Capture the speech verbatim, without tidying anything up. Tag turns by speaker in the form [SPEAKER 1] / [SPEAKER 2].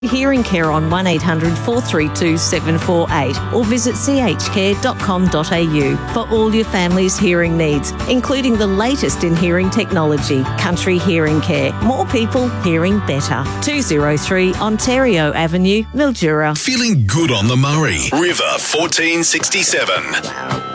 [SPEAKER 1] Hearing Care on one eight hundred four three two seven four eight or visit c h care dot com dot a u for all your family's hearing needs, including the latest in hearing technology. Country Hearing Care. More people hearing better. two oh three Ontario Avenue, Mildura.
[SPEAKER 2] Feeling good on the Murray. River fourteen sixty-seven.